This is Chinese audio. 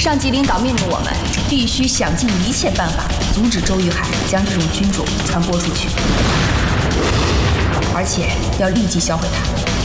上级领导命令我们必须想尽一切办法阻止周玉海将这种菌种传播出去，而且要立即销毁它。